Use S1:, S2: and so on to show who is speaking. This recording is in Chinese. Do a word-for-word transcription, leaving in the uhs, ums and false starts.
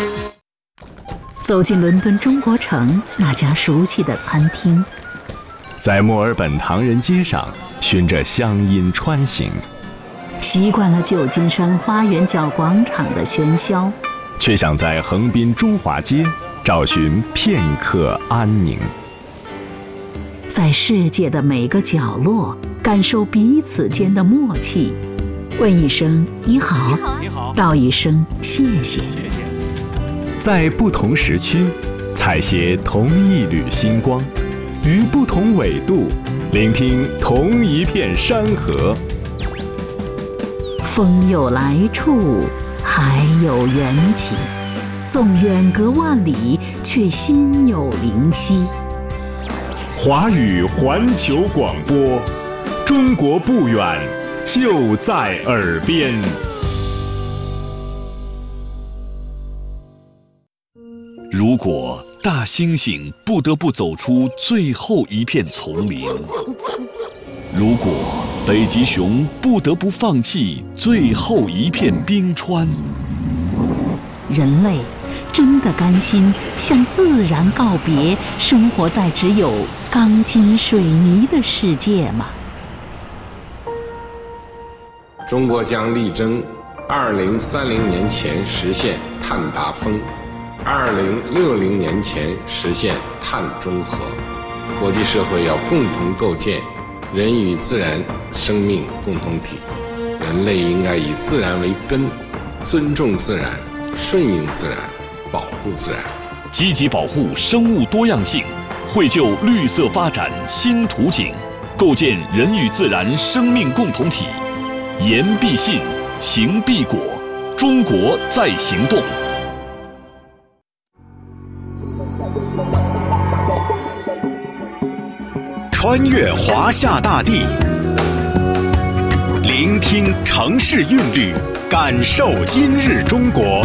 S1: 走进伦敦中国城那家熟悉的餐厅，
S2: 在墨尔本唐人街上循着乡音穿行，
S1: 习惯了旧金山花园角广场的喧嚣，
S2: 却想在横滨中华街找寻片刻安宁。
S1: 在世界的每个角落感受彼此间的默契，问一声你好，
S3: 你好，
S1: 道一声谢谢。
S2: 在不同时区采撷同一缕星光，于不同纬度聆听同一片山河。
S1: 风有来处，海有缘起，纵远隔万里，却心有灵犀。
S2: 华语环球广播，中国不远，就在耳边。
S4: 如果大猩猩不得不走出最后一片丛林，如果北极熊不得不放弃最后一片冰川，
S1: 人类真的甘心向自然告别，生活在只有钢筋水泥的世界吗？
S5: 中国将力争二零三零年前实现碳达峰，二零六零年前实现碳中和。国际社会要共同构建人与自然生命共同体，人类应该以自然为根，尊重自然，顺应自然，保护自然，
S4: 积极保护生物多样性，绘就绿色发展新图景，构建人与自然生命共同体。言必信，行必果，中国在行动。
S6: 穿越华夏大地，聆听城市韵律，感受今日中国。